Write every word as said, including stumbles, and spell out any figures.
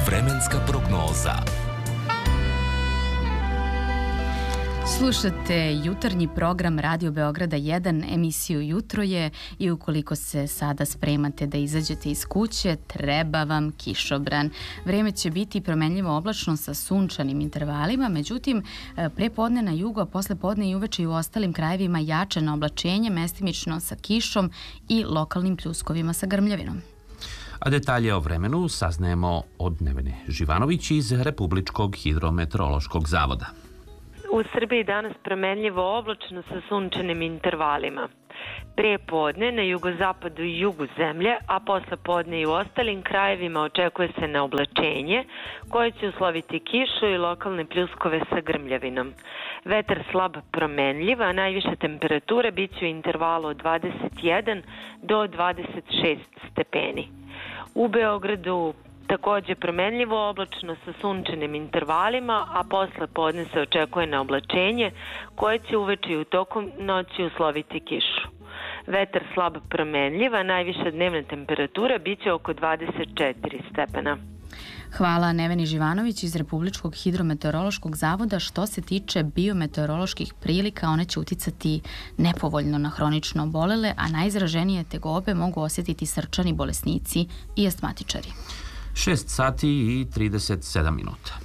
Vremenska prognoza. Slušate jutarnji program Radio Beograda jedan, emisiju Jutro je, i ukoliko se sada spremate da izađete iz kuće, treba vam kišobran. Vreme će biti promenljivo oblačno sa sunčanim intervalima, međutim, pre podne na jugu, a posle podne i uveče i u ostalim krajevima jače na oblačenje, mestimično sa kišom i lokalnim pljuskovima sa grmljavinom. A detalje o vremenu saznajemo od Nevene Živanović iz Republičkog hidrometeorološkog zavoda. U Srbiji danas promenljivo oblačno sa sunčanim intervalima. Prije podne na jugozapadu i jugu zemlje, a posle podne i u ostalim krajevima očekuje se na oblačenje koje će usloviti kišu i lokalne pljuskove sa grmljavinom. Vetar slab promenljiv, a najviše temperature bit će u intervalu od dvadeset jedan do dvadeset šest stepeni. U Beogradu također promenljivo oblačno sa sunčanim intervalima, a posle podne se očekuje na oblačenje koje će uveče i u toku noći usloviti kišu. Vetar slab promenljiv, a najviša dnevna temperatura bit će oko dvadeset četiri stepena. Hvala Neveni Živanović iz Republičkog hidrometeorološkog zavoda. Što se tiče biometeoroloških prilika, one će uticati nepovoljno na hronično obolele, a najizraženije tegobe mogu osjetiti srčani bolesnici i astmatičari. šest sati i trideset sedam minuta.